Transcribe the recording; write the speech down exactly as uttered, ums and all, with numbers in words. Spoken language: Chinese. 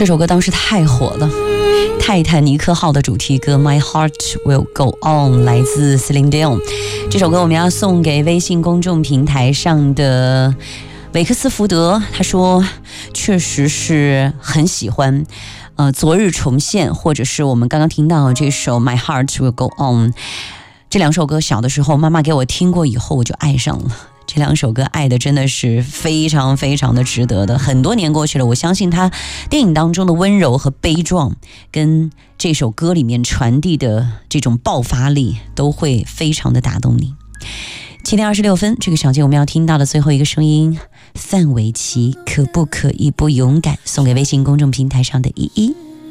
这首歌当时太火了，泰坦尼克号的主题歌 My Heart Will Go On 来自 Celine Dion。 这首歌我们要送给微信公众平台上的维克斯福德，他说确实是很喜欢呃，昨日重现，或者是我们刚刚听到这首 My Heart Will Go On， 这两首歌小的时候妈妈给我听过以后我就爱上了，这两首歌爱的真的是非常非常的值得的。很多年过去了，我相信他电影当中的温柔和悲壮跟这首歌里面传递的这种爆发力都会非常的打动你。七点二十六分，这个小节我们要听到的最后一个声音，范玮琪可不可以不勇敢，送给微信公众平台上的依依。